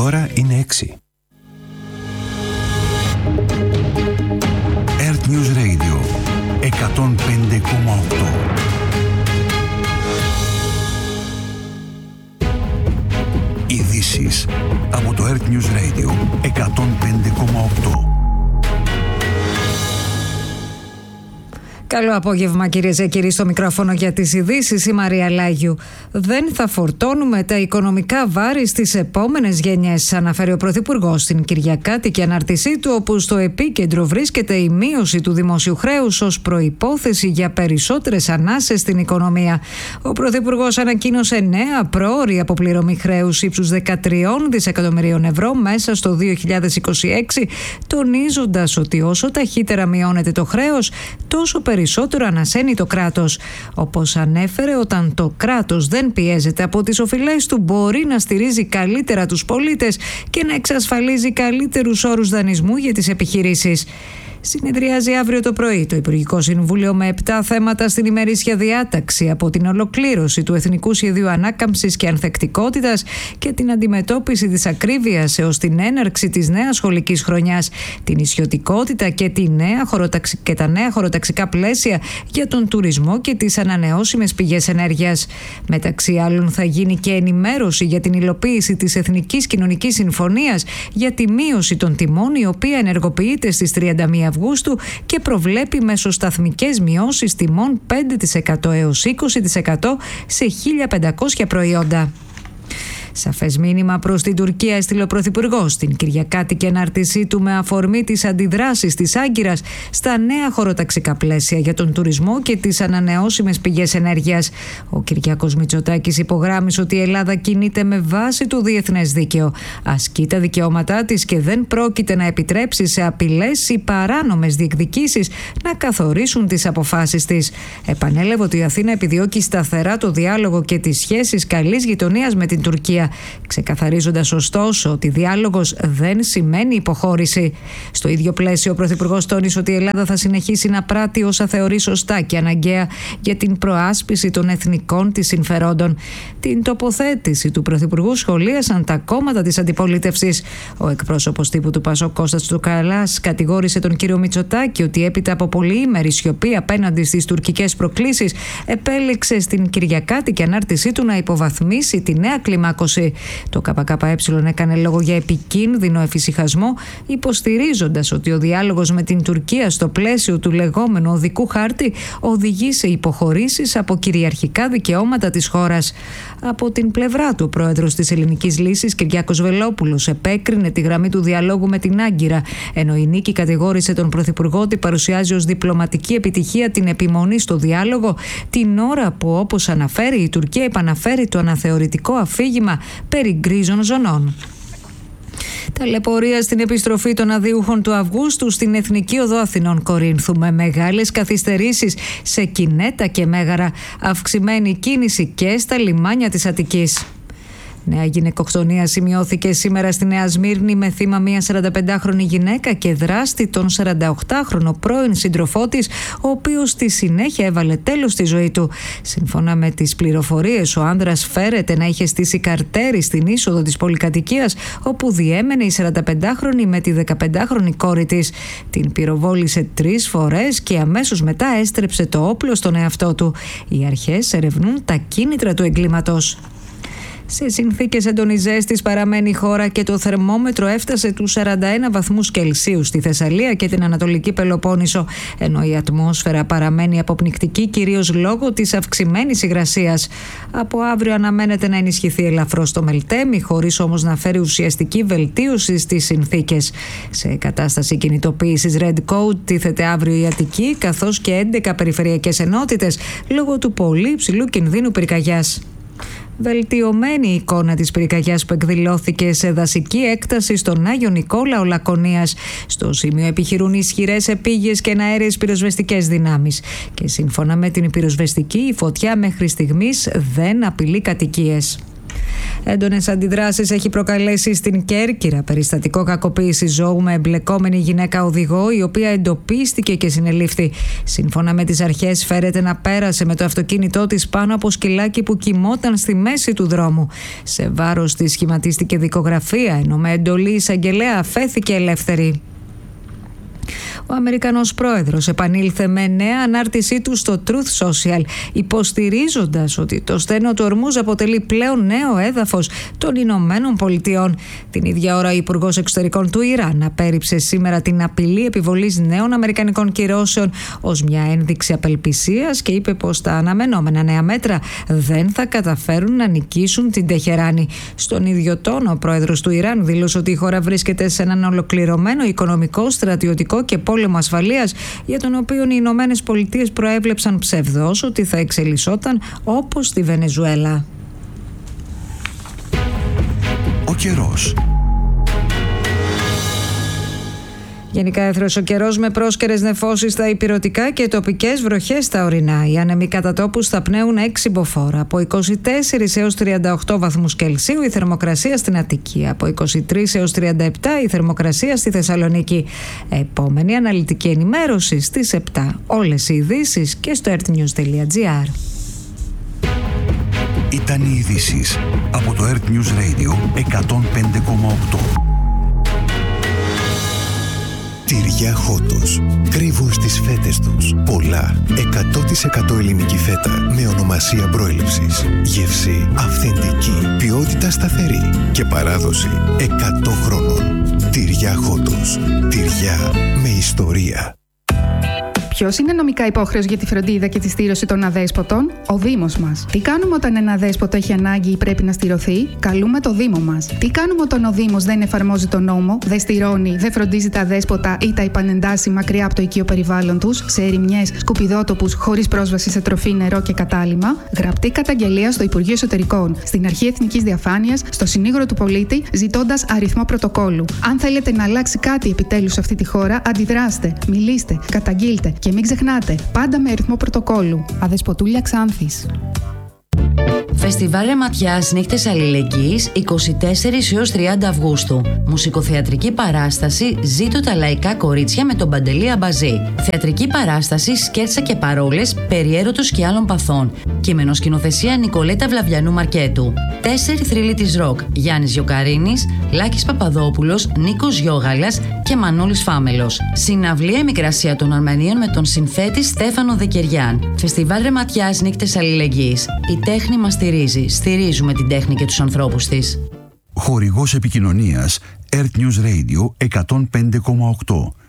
ώρα είναι 6. Earth News Radio 105,8. Ειδήσεις από το Earth News Radio 105,8. Καλό απόγευμα, κυρίες και κύριοι, στο μικρόφωνο για τις ειδήσεις η Μαρία Λάγιου. Δεν θα φορτώνουμε τα οικονομικά βάρη στις επόμενες γενιές, αναφέρει ο Πρωθυπουργός στην Κυριακάτικη ανάρτησή του, όπου στο επίκεντρο βρίσκεται η μείωση του δημόσιου χρέους ως προϋπόθεση για περισσότερες ανάσες στην οικονομία. Ο Πρωθυπουργός ανακοίνωσε νέα πρόωρη αποπληρωμή χρέους ύψους 13 δισεκατομμυρίων ευρώ μέσα στο 2026, τονίζοντας ότι όσο ταχύτερα μειώνεται το χρέος, τόσο περισσότερο ανασένει το κράτος. Όπως ανέφερε, όταν το κράτος δεν πιέζεται από τις οφειλές του, μπορεί να στηρίζει καλύτερα τους πολίτες και να εξασφαλίζει καλύτερους όρους δανεισμού για τις επιχειρήσεις. Συνεδριάζει αύριο το πρωί το Υπουργικό Συμβούλιο με 7 θέματα στην ημερήσια διάταξη, από την ολοκλήρωση του Εθνικού Σχεδίου Ανάκαμψης και Ανθεκτικότητας και την αντιμετώπιση της ακρίβειας έως την έναρξη της νέας σχολικής χρονιάς, την ισιωτικότητα και τα νέα χωροταξικά πλαίσια για τον τουρισμό και τις ανανεώσιμες πηγές ενέργειας. Μεταξύ άλλων, θα γίνει και ενημέρωση για την υλοποίηση της Εθνικής Κοινωνικής Συμφωνίας για τη μείωση των τιμών, η οποία ενεργοποιείται στις 31 Αυγούστου και προβλέπει μεσοσταθμικές μειώσεις τιμών 5% έως 20% σε 1.500 προϊόντα. Σαφές μήνυμα προς την Τουρκία έστειλε ο Πρωθυπουργός στην Κυριακάτικη ανάρτησή του με αφορμή τις αντιδράσεις της Άγκυρας στα νέα χωροταξικά πλαίσια για τον τουρισμό και τις ανανεώσιμες πηγές ενέργειας. Ο Κυριάκος Μητσοτάκης υπογράμμισε ότι η Ελλάδα κινείται με βάση το διεθνές δίκαιο, ασκεί τα δικαιώματά της και δεν πρόκειται να επιτρέψει σε απειλές ή παράνομες διεκδικήσεις να καθορίσουν τις αποφάσεις της. Επανέλαβε ότι η Αθήνα επιδιώκει σταθερά το διάλογο και τις σχέσεις καλής γειτονίας με την Τουρκία, ξεκαθαρίζοντας ωστόσο ότι διάλογος δεν σημαίνει υποχώρηση. Στο ίδιο πλαίσιο, ο Πρωθυπουργός τόνισε ότι η Ελλάδα θα συνεχίσει να πράττει όσα θεωρεί σωστά και αναγκαία για την προάσπιση των εθνικών της συμφερόντων. Την τοποθέτηση του Πρωθυπουργού σχολίασαν τα κόμματα της αντιπολίτευσης. Ο εκπρόσωπος τύπου του ΠΑΣΟΚ, Κώστας Τσουκαλάς, κατηγόρησε τον κύριο Μητσοτάκη ότι έπειτα από πολυήμερη σιωπή απέναντι στις τουρκικές προκλήσεις, επέλεξε στην Κυριακάτικη ανάρτησή του να υποβαθμίσει τη νέα κλιμάκωση. Το ΚΚΕ έκανε λόγο για επικίνδυνο εφησυχασμό, υποστηρίζοντας ότι ο διάλογος με την Τουρκία στο πλαίσιο του λεγόμενου οδικού χάρτη οδηγεί σε υποχωρήσεις από κυριαρχικά δικαιώματα της χώρας. Από την πλευρά του, ο πρόεδρος της Ελληνικής Λύσης, Κυριάκος Βελόπουλος, επέκρινε τη γραμμή του διαλόγου με την Άγκυρα, ενώ η Νίκη κατηγόρησε τον Πρωθυπουργό ότι παρουσιάζει ως διπλωματική επιτυχία την επιμονή στο διάλογο, την ώρα που, όπως αναφέρει, η Τουρκία επαναφέρει το αναθεωρητικό αφήγημα περί γκρίζων ζωνών. Ταλαιπωρία στην επιστροφή των αδειούχων του Αυγούστου στην Εθνική Οδό Αθηνών Κορίνθου, με μεγάλες καθυστερήσεις σε Κινέτα και Μέγαρα, αυξημένη κίνηση και στα λιμάνια της Αττικής. Νέα γυναικοκτονία σημειώθηκε σήμερα στη Νέα Σμύρνη, με θύμα μια 45χρονη γυναίκα και δράστη τον 48χρονο πρώην σύντροφό της, ο οποίος στη συνέχεια έβαλε τέλος στη ζωή του. Σύμφωνα με τις πληροφορίες, ο άνδρας φέρεται να είχε στήσει καρτέρι στην είσοδο της πολυκατοικίας, όπου διέμενε η 45χρονη με τη 15χρονη κόρη της. Την πυροβόλησε 3 φορές και αμέσως μετά έστρεψε το όπλο στον εαυτό του. Οι αρχές ερευνούν τα κίνητρα του εγκλήματος. Σε συνθήκες έντονης ζέστης παραμένει η χώρα και το θερμόμετρο έφτασε τους 41 βαθμούς Κελσίου στη Θεσσαλία και την Ανατολική Πελοπόννησο, ενώ η ατμόσφαιρα παραμένει αποπνικτική, κυρίως λόγω της αυξημένης υγρασίας. Από αύριο αναμένεται να ενισχυθεί ελαφρώς το Μελτέμι, χωρίς όμως να φέρει ουσιαστική βελτίωση στις συνθήκες. Σε κατάσταση κινητοποίησης Red Code τίθεται αύριο η Αττική, καθώς και 11 περιφερειακές ενότητες, λόγω του πολύ υψηλού κινδύνου πυρκαγιάς. Βελτιωμένη η εικόνα της πυρκαγιάς που εκδηλώθηκε σε δασική έκταση στον Άγιο Νικόλαο Λακωνίας. Στο σημείο επιχειρούν ισχυρές επίγειες και εναέριες πυροσβεστικές δυνάμεις. Και σύμφωνα με την πυροσβεστική, η φωτιά μέχρι στιγμής δεν απειλεί κατοικίες. Έντονες αντιδράσεις έχει προκαλέσει στην Κέρκυρα περιστατικό κακοποίησης ζώου με εμπλεκόμενη γυναίκα οδηγό, η οποία εντοπίστηκε και συνελήφθη. Σύμφωνα με τις αρχές, φέρεται να πέρασε με το αυτοκίνητό της πάνω από σκυλάκι που κοιμόταν στη μέση του δρόμου. Σε βάρος της σχηματίστηκε δικογραφία, ενώ με εντολή εισαγγελέα αφέθηκε ελεύθερη. Ο Αμερικανός πρόεδρος επανήλθε με νέα ανάρτησή του στο Truth Social, υποστηρίζοντας ότι το στένο του Ορμούζ αποτελεί πλέον νέο έδαφος των Ηνωμένων Πολιτειών. Την ίδια ώρα, ο Υπουργός Εξωτερικών του Ιράν απέρριψε σήμερα την απειλή επιβολής νέων αμερικανικών κυρώσεων ως μια ένδειξη απελπισίας και είπε πως τα αναμενόμενα νέα μέτρα δεν θα καταφέρουν να νικήσουν την Τεχεράνη. Στον ίδιο τόνο, ο πρόεδρος του Ιράν δήλωσε ότι η χώρα βρίσκεται σε έναν ολοκληρωμένο οικονομικό, στρατιωτικό και πόλεμο ασφαλείας, για τον οποίο οι Ηνωμένες Πολιτείες προέβλεψαν ψευδώς ότι θα εξελισσόταν όπως στη Βενεζουέλα. Ο καιρός. Γενικά έθρος ο καιρός με πρόσκαιρες νεφώσεις στα ηπειρωτικά και τοπικές βροχές στα ορεινά. Οι άνεμοι κατά τόπους θα πνέουν 6 μποφόρ. Από 24 έως 38 βαθμούς Κελσίου η θερμοκρασία στην Αττική. Από 23 έως 37 η θερμοκρασία στη Θεσσαλονίκη. Επόμενη αναλυτική ενημέρωση στις 7. Όλες οι ειδήσεις και στο earthnews.gr. Ήταν οι ειδήσεις από το Earth News Radio 105,8. Τυριά Χότος. Κρύβουν στις φέτες τους πολλά 100% ελληνική φέτα με ονομασία προέλευσης. Γεύση αυθεντική, ποιότητα σταθερή και παράδοση 100 χρόνων. Τυριά Χότος. Τυριά με ιστορία. Ποιος είναι νομικά υπόχρεος για τη φροντίδα και τη στήρωση των αδέσποτων? Ο Δήμος μας. Τι κάνουμε όταν ένα αδέσποτο έχει ανάγκη ή πρέπει να στηρωθεί? Καλούμε το Δήμο μας. Τι κάνουμε όταν ο Δήμος δεν εφαρμόζει τον νόμο, δεν στηρώνει, δεν φροντίζει τα αδέσποτα ή τα επανεντάσσει μακριά από το οικείο περιβάλλον τους, σε ερημιές, σκουπιδότοπους, χωρίς πρόσβαση σε τροφή, νερό και κατάλυμμα? Γραπτή καταγγελία στο Υπουργείο Εσωτερικών, στην Αρχή Εθνικής Διαφάνειας, στο Συνήγορο του Πολίτη, ζητώντας αριθμό πρωτοκόλλου. Αν θέλετε να αλλάξει κάτι επιτέλους σε αυτή τη χώρα, αντιδράστε, μιλήστε, καταγγείλτε. Και μην ξεχνάτε, πάντα με αριθμό πρωτοκόλλου. Αδεσποτούλια Ξάνθης. Φεστιβάλ Ρεματιάς Νύχτες Αλληλεγγύης 24 έως 30 Αυγούστου. Μουσικοθεατρική παράσταση «Ζήτω τα λαϊκά κορίτσια» με τον Παντελή Αμπαζή. Θεατρική παράσταση «Σκέτσα και παρόλες περί έρωτος και άλλων παθών». Κειμενοσκηνοθεσία Νικολέτα Βλαβιανού Μαρκέτου. 4 θρύλοι της ροκ: Γιάννης Γιοκαρίνης, Λάκης Παπαδόπουλος, Νίκος Γιώγαλας και Μανώλης Φάμελος. Συναυλία Εμικρασία των Αρμενίων με τον συνθέτη Στέφανο Δεκεριάν. Φεστιβάλ Ρεματιάς Νύχτες Αλληλεγγύης. Η τέχνη μας στηρίζει. Στηρίζουμε την τέχνη και τους ανθρώπους της. Χορηγός επικοινωνίας Earth News Radio 105,8.